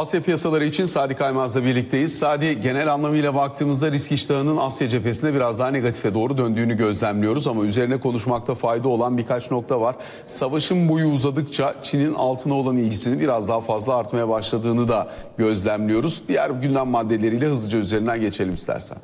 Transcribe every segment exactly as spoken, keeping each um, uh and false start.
Asya piyasaları için Sadi Kaymaz'la birlikteyiz. Sadi, genel anlamıyla baktığımızda risk iştahının Asya cephesinde biraz daha negatife doğru döndüğünü gözlemliyoruz. Ama üzerine konuşmakta fayda olan birkaç nokta var. Savaşın boyu uzadıkça Çin'in altına olan ilgisinin biraz daha fazla artmaya başladığını da gözlemliyoruz. Diğer gündem maddeleriyle hızlıca üzerinden geçelim istersen.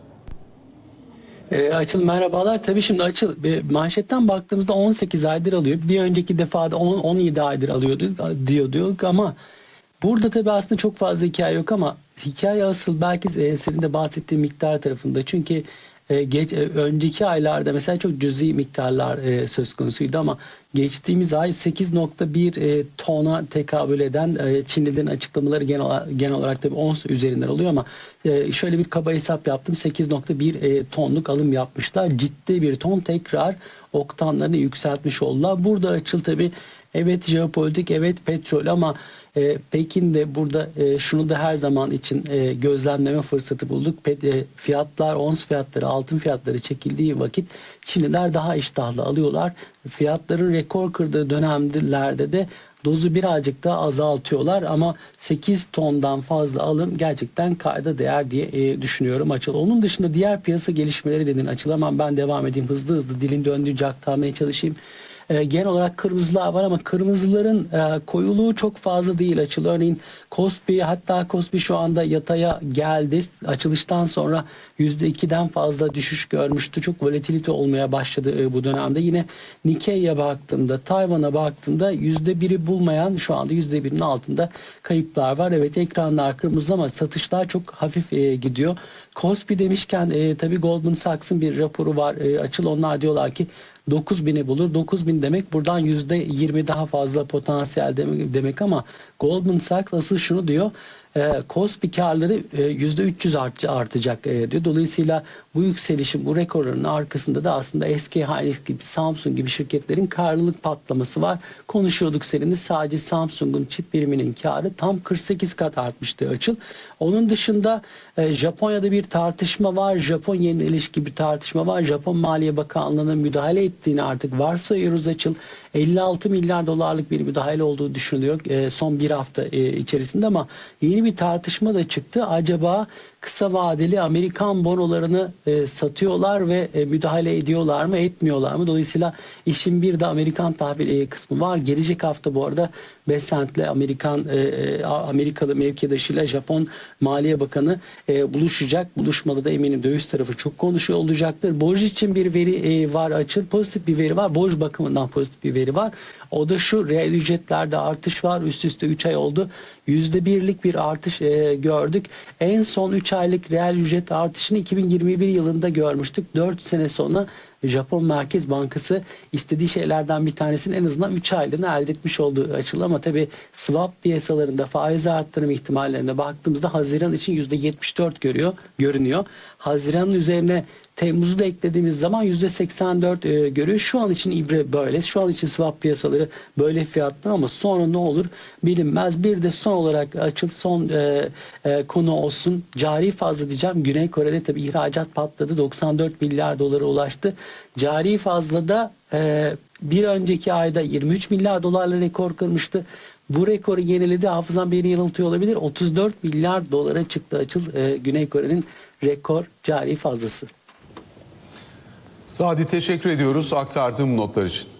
E, Açıl merhabalar. Tabii şimdi Açıl e, manşetten baktığımızda on sekiz aydır alıyor. Bir önceki defada on on yedi aydır alıyordu diyorduk ama burada tabii aslında çok fazla hikaye yok ama hikaye asıl belki e, senin de bahsettiğin miktar tarafında. Çünkü e, geç, e, önceki aylarda mesela çok cüzi miktarlar e, söz konusuydu ama geçtiğimiz ay sekiz nokta bir e, tona tekabül eden e, Çinlilerin açıklamaları genel, genel olarak tabii ons üzerinden oluyor ama e, şöyle bir kaba hesap yaptım. sekiz nokta bir e, tonluk alım yapmışlar. Ciddi bir ton, tekrar oktanlarını yükseltmiş oldular. Burada Açıl tabii evet jeopolitik, evet petrol ama e, Pekin de burada e, şunu da her zaman için e, gözlemleme fırsatı bulduk. Pet, e, fiyatlar, ons fiyatları, altın fiyatları çekildiği vakit Çinliler daha iştahlı alıyorlar. Fiyatların rekor kırdığı dönemlerde de dozu birazcık daha azaltıyorlar ama sekiz tondan fazla alım gerçekten kayda değer diye e, düşünüyorum Açıl. Onun dışında diğer piyasa gelişmeleri dedin Açıl, ama ben devam edeyim hızlı hızlı dilin döndüğünce aktarmaya çalışayım. E, genel olarak kırmızılar var ama kırmızıların e, koyuluğu çok fazla değil Açıl. Örneğin Kospi, hatta Kospi şu anda yataya geldi. Açılıştan sonra yüzde ikiden fazla düşüş görmüştü. Çok volatilite olmaya başladı e, bu dönemde. Yine Nikkei'ye baktığımda, Tayvan'a baktığımda yüzde biri bulmayan, şu anda yüzde birin altında kayıplar var. Evet, ekranlar kırmızı ama satışlar çok hafif e, gidiyor. Kospi demişken e, tabii Goldman Sachs'ın bir raporu var. E, Açıl, onlar diyorlar ki dokuz bini bulur. dokuz bin demek buradan yüzde yirmi daha fazla potansiyel demek, demek ama Goldman Sachs asıl şunu diyor. E, Kospi karları e, yüzde üç yüz art, artacak e, diyor. Dolayısıyla bu yükselişin, bu rekorların arkasında da aslında S K Hynix gibi, Samsung gibi şirketlerin karlılık patlaması var. Konuşuyorduk seninle, sadece Samsung'un çip biriminin karı tam kırk sekiz kat artmıştı Açıl. Onun dışında e, Japonya'da bir tartışma var. Japon yeni ilişki bir tartışma var. Japon Maliye Bakanlığı'nın müdahale ettiğini artık varsayıyoruz Açıl. elli altı milyar dolarlık bir müdahale olduğu düşünülüyor e, son bir hafta e, içerisinde ama yeni bir tartışma da çıktı. Acaba kısa vadeli Amerikan bonolarını e, satıyorlar ve e, müdahale ediyorlar mı, etmiyorlar mı? Dolayısıyla işin bir de Amerikan tahvil e, kısmı var. Gelecek hafta bu arada Besant'le Amerikan e, Amerikalı mevkidaşıyla Japon Maliye Bakanı e, buluşacak. Buluşmada da eminim döviz tarafı çok konuşuyor olacaktır. Borç için bir veri e, var Açıl. Pozitif bir veri var. Borç bakımından pozitif bir veri var. O da şu: reel ücretlerde artış var. Üst üste üç ay oldu. yüzde birlik bir artış e, gördük. En son üç aylık reel ücret artışını iki bin yirmi bir yılında görmüştük. dört sene sonra Japon Merkez Bankası istediği şeylerden bir tanesinin en azından üç aylığını elde etmiş olduğu Açıl. Ama tabii swap piyasalarında faiz arttırım ihtimallerine baktığımızda Haziran için yüzde yetmiş dört görüyor, görünüyor. Haziran'ın üzerine Temmuz'u da eklediğimiz zaman yüzde seksen dört e, görüyor. Şu an için ibre böyle. Şu an için swap piyasaları böyle fiyatlı ama sonra ne olur bilinmez. Bir de son olarak Açıl, son e, e, konu olsun. Cari fazla diyeceğim. Güney Kore'de tabii ihracat patladı. doksan dört milyar dolara ulaştı. Cari fazlada e, bir önceki ayda yirmi üç milyar dolarla rekor kırmıştı. Bu rekoru yeniledi. Hafızam beni yanıltıyor olabilir. otuz dört milyar dolara çıktı Açıl. E, Güney Kore'nin rekor cari fazlası. Sadi, teşekkür ediyoruz aktardığım notlar için.